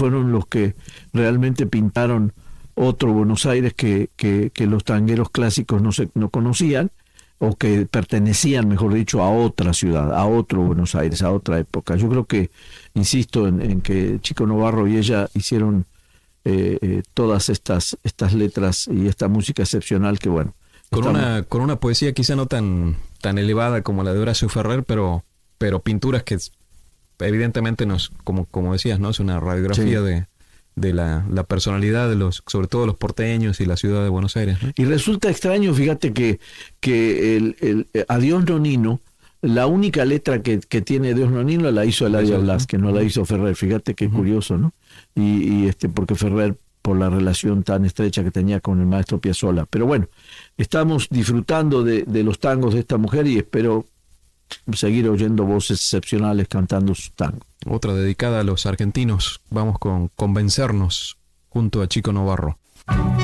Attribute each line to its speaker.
Speaker 1: fueron los que realmente pintaron otro Buenos Aires que los tangueros clásicos no conocían, o que pertenecían, mejor dicho, a otra ciudad, a otro Buenos Aires, a otra época. Yo creo que, insisto, en que Chico Novarro y ella hicieron todas estas letras y esta música excepcional que, bueno...
Speaker 2: Con una poesía quizá no tan elevada como la de Horacio Ferrer, pero pinturas que evidentemente como decías, ¿no? Es una radiografía de la personalidad de sobre todo los porteños y la ciudad de Buenos Aires, ¿no?
Speaker 1: Y resulta extraño, fíjate, que el Adiós Nonino, la única letra que tiene Adiós Nonino la hizo Eladio Blas, que no la hizo Ferrer. Fíjate qué curioso, ¿no? Y porque Ferrer, por la relación tan estrecha que tenía con el maestro Piazzolla. Pero bueno, estamos disfrutando de los tangos de esta mujer y espero seguir oyendo voces excepcionales cantando sus tangos.
Speaker 2: Otra dedicada a los argentinos. Vamos con Convencernos junto a Chico Novarro.